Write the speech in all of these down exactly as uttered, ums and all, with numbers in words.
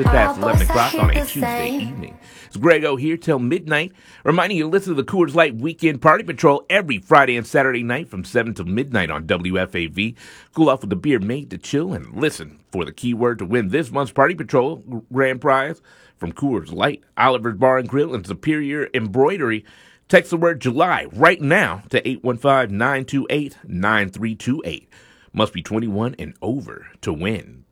That's eleven o'clock on a Tuesday evening. It's Grego here till midnight, reminding you to listen to the Coors Light Weekend Party Patrol every Friday and Saturday night from seven till midnight on W F A V. Cool off with a beer made to chill and listen for the keyword to win this month's Party Patrol grand prize from Coors Light, Oliver's Bar and Grill, and Superior Embroidery. Text the word July right now to eight one five, nine two eight, nine three two eight. Must be twenty-one and over to win.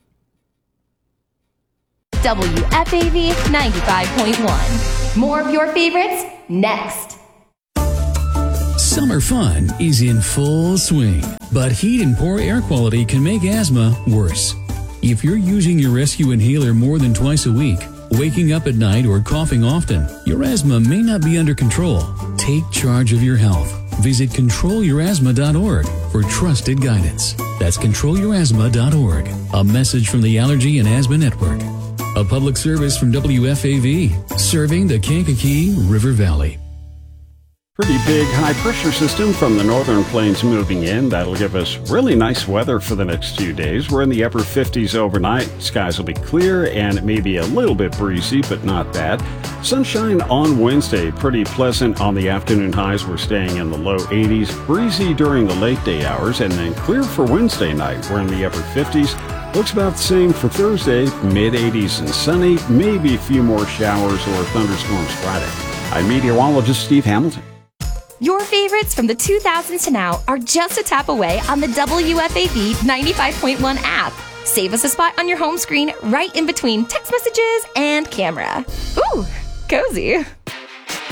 W F A V ninety-five point one. More of your favorites next. Summer fun is in full swing, but heat and poor air quality can make asthma worse. If you're using your rescue inhaler more than twice a week, waking up at night, or coughing often, your asthma may not be under control. Take charge of your health. Visit control your asthma dot org for trusted guidance. That's control your asthma dot org. A message from the Allergy and Asthma Network. A public service from W F A V, serving the Kankakee River Valley. Pretty big high-pressure system from the northern plains moving in. That'll give us really nice weather for the next few days. We're in the upper fifties overnight. Skies will be clear and it may be a little bit breezy, but not bad. Sunshine on Wednesday. Pretty pleasant on the afternoon highs. We're staying in the low eighties. Breezy during the late day hours, and then clear for Wednesday night. We're in the upper fifties. Looks about the same for Thursday. mid eighties and sunny. Maybe a few more showers or thunderstorms Friday. I'm meteorologist Steve Hamilton. Your favorites from the two thousands to now are just a tap away on the W F A V ninety-five point one app. Save us a spot on your home screen right in between text messages and camera. Ooh, cozy.